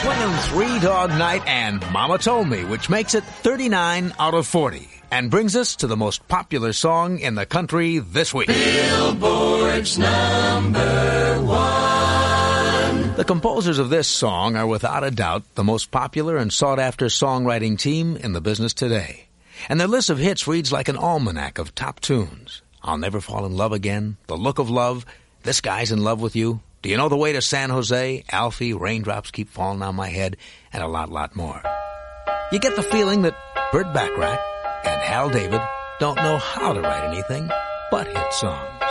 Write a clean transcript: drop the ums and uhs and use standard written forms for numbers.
Swingin' Three Dog Night and Mama Told Me, which makes it 39 out of 40 and brings us to the most popular song in the country this week. Billboard's #1. The composers of this song are without a doubt the most popular and sought-after songwriting team in the business today. And their list of hits reads like an almanac of top tunes. I'll Never Fall in Love Again, The Look of Love, This Guy's in Love with You, Do You Know the Way to San Jose, Alfie, Raindrops Keep Falling on My Head, and a lot more. You get the feeling that Burt Bacharach and Hal David don't know how to write anything but hit songs.